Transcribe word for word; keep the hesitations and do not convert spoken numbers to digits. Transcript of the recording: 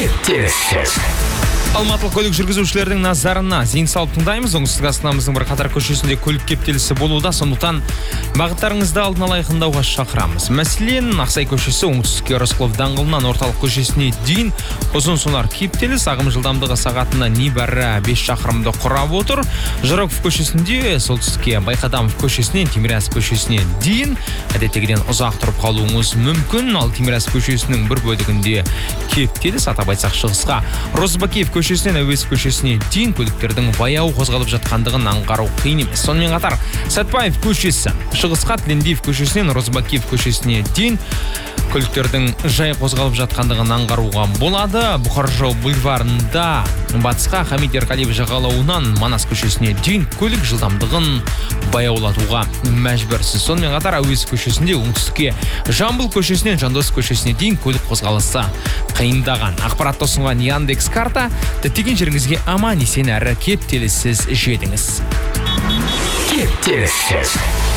Кептеліссіз. Алматылық көлік жүргізушілердің назарына зейін салып тыңдаймыз. Оңтүстік Астанамыздың бірқатар көшесінде көлік кептелісі болуда, сондықтан бағыттарыңызды алдын ала айқындауға шақырамыз. Мәселен, Ақсай көшесі оңтүстікке Рысқұлов даңғылынан Орталық көшесіне дейін ұзын сонар кептеліс, ағым жылдамдығы сағатына небәрі бес шақырымды құрап отыр. Жыроков көшесінде солтүстікке Байқадамов көшесінен Тимирязев көшесіне дейін әдеттегіден ұзақ тұрып қалуыңыз мүмкін. Ал Тимирязев көшесінің бір бөлігінде кептеліс, атап айтсақ шығысқа Розыбакиев көшесінен Әуезов көшесіне дейін көліктердің баяу қозғалып жатқандығын аңғару қиын емес. Сонымен қатар Сәтпаев көшесі шығысқа Тілендиев көшесінен Розыбакиев көшесіне дейін көліктердің жай қозғалып жатқандығын аңғаруға болады. Бұқар Жырау бульварында батысқа Хамит Ерқалиев жағалауынан Манас көшесіне дейін көлік жылдамдығын баяулатуға мәжбүрсіз. Сонымен қатар Әуезов көшесінде оңтүстікке Жамбыл көшесінен Жандосов көшесіне дейін көлік қозғалысы қиындаған. Ақпаратты ұсынған Яндекс карта діттеген жеріңізге аман есен әрі кептеліссіз жетіңіз. Кептеліссіз.